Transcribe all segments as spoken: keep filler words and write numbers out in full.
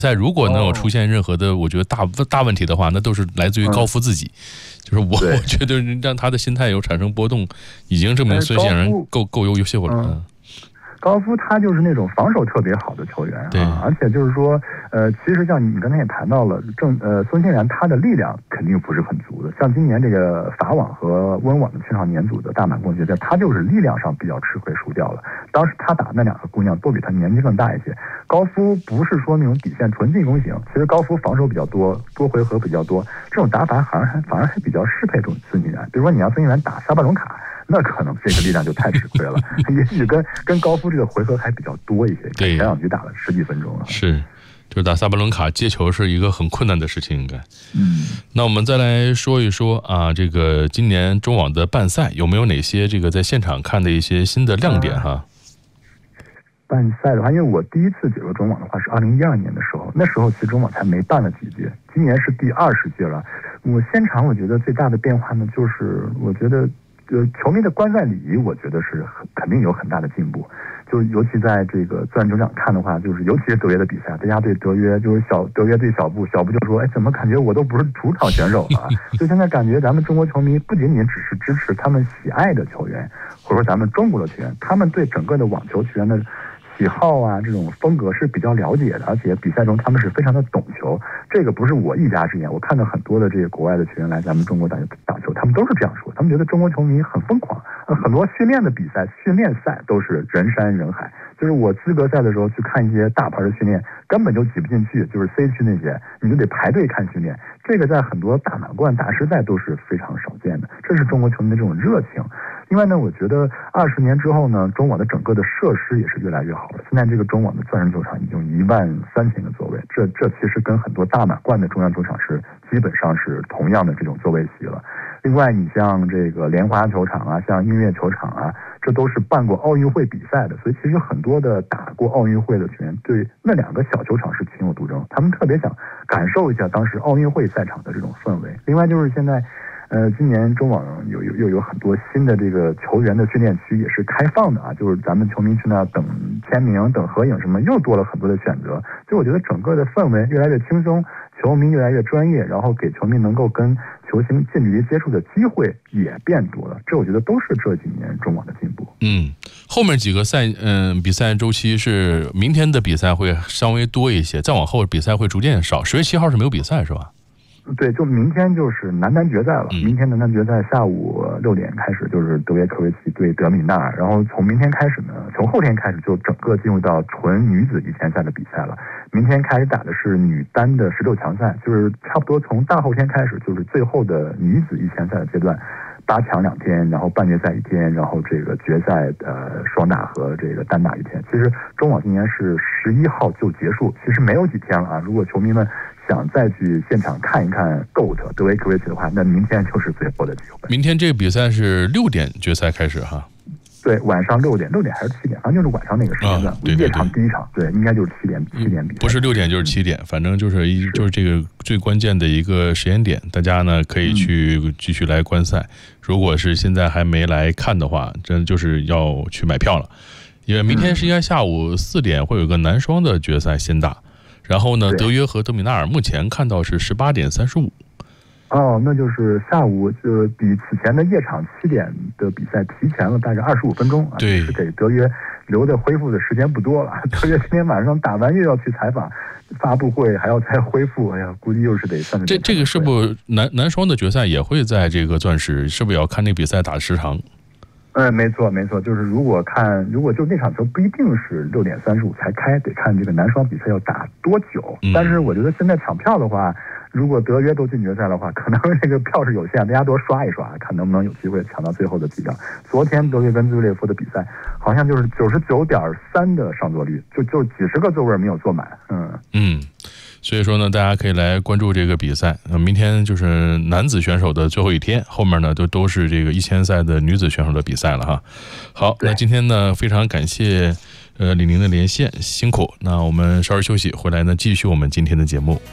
在如果能有出现任何的，我觉得大大问题的话，那都是来自于高夫自己。嗯、就是我，我觉得让他的心态有产生波动，已经证明孙兴慜够够优秀了。嗯高夫他就是那种防守特别好的球员啊，而且就是说，呃，其实像你刚才也谈到了，正呃孙兴慜他的力量肯定不是很足的。像今年这个法网和温网的青少年组的大满贯决赛，他就是力量上比较吃亏输掉了。当时他打那两个姑娘都比他年纪更大一些。高夫不是说那种底线纯进攻型，其实高夫防守比较多，多回合比较多，这种打法反而还反而还比较适配这种孙兴慜。比如说你让孙兴慜打萨巴伦卡。那可能这个力量就太吃亏了，也许跟跟高夫这个回合还比较多一些， 对， 前两局打了十几分钟了。 是，就是打萨巴伦卡接球是一个很困难的事情，应该。 嗯， 那我们再来说一说啊，这个今年中网的办赛有没有哪些这个在现场看的一些新的亮点哈？ 办赛的话，因为我第一次解说中网的话是二零一二年的时候，那时候其实中网才没办了几届，今年是第二十届了。我现场我觉得最大的变化呢，就是我觉得。呃，球迷的观赛礼仪，我觉得是很肯定有很大的进步。就尤其在这个钻球场看的话，就是尤其是德约的比赛，大家对德约就是小德约对小布，小布就说，哎，怎么感觉我都不是主场选手了？就现在感觉咱们中国球迷不仅仅只是支持他们喜爱的球员，或者说咱们中国的球员，他们对整个的网球球员的喜好啊，这种风格是比较了解的，而且比赛中他们是非常的懂球。这个不是我一家之言，我看到很多的这个国外的球员来咱们中国打打球，他们都是这样说，他们觉得中国球迷很疯狂，呃，很多训练的比赛、训练赛都是人山人海。就是我资格赛的时候去看一些大牌的训练，根本就挤不进去，就是 C 区那些，你就得排队看训练。这个在很多大满贯、大师赛都是非常少见的，这是中国球迷的这种热情。另外呢，我觉得二十年之后呢，中网的整个的设施也是越来越好了。现在这个中网的钻石球场已经一万三千个座位，这这其实跟很多大满贯的中央球场是基本上是同样的这种座位席了。另外，你像这个莲花球场啊，像音乐球场啊，这都是办过奥运会比赛的，所以其实很多的打过奥运会的球员对那两个小球场是情有独钟，他们特别想感受一下当时奥运会赛场的这种氛围。另外就是现在。呃，今年中网有有又有很多新的这个球员的训练区也是开放的啊，就是咱们球迷去那等签名、等合影什么，又多了很多的选择。所以我觉得整个的氛围越来越轻松，球迷越来越专业，然后给球迷能够跟球星近距离接触的机会也变多了。这我觉得都是这几年中网的进步。 嗯，后面几个赛嗯、呃、比赛周期是明天的比赛会稍微多一些，再往后比赛会逐渐少。十月七号是没有比赛是吧？ 对，就明天就是男单决赛了。明天男单决赛下午六点开始，就是德约科维奇对德米纳尔。然后从明天开始呢，从后天开始就整个进入到纯女子一千赛的比赛了。明天开始打的是女单的十六强赛，就是差不多从大后天开始就是最后的女子一千赛的阶段。八强两天，然后半决赛一天，然后这个决赛呃双打和这个单打一天。其实中网今年是十一号就结束，其实没有几天了啊。如果球迷们想再去现场看一看 G O A T 德约科维奇的话，那明天就是最后的机会。 明天这个比赛是六点决赛开始哈。 对，晚上六点，六点还是七点？反正就是晚上那个时间段，夜场第一场，对，应该就是七点，七点比赛。 不是六点就是七点，反正就是一就是这个最关键的一个时间点，大家呢可以去继续来观赛。如果是现在还没来看的话，真就是要去买票了，因为明天是应该下午四点会有个男双的决赛先打，然后呢，德约和德米纳尔目前看到是十八点三十五。 哦，那就是下午就比此前的夜场七点的比赛提前了大概二十五分钟啊， 对， 是给德约留的恢复的时间不多了。德约今天晚上打完又要去采访、发布会，还要再恢复，哎呀，估计又是得三十。 这这个是不是男男双的决赛也会在这个钻石？是不是也要看那个比赛打时长？ 嗯，没错没错，就是如果看，如果就那场球不一定是六点三十五才开，得看这个男双比赛要打多久。嗯、但是我觉得现在抢票的话。如果德约都进决赛的话，可能这个票是有限，大家多刷一刷，看能不能有机会抢到最后的几张。昨天德约跟兹维列夫的比赛，好像就是九十九点三的上座率，就就几十个座位没有坐满。嗯嗯，所以说呢，大家可以来关注这个比赛。呃，明天就是男子选手的最后一天，后面呢都都是这个一千赛的女子选手的比赛了哈。好，那今天呢非常感谢呃李宁的连线，辛苦。那我们稍事休息，回来呢继续我们今天的节目。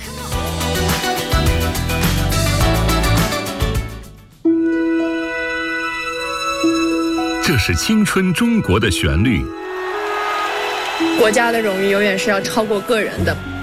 这是青春中国的旋律。 国家的荣誉永远是要超过个人的。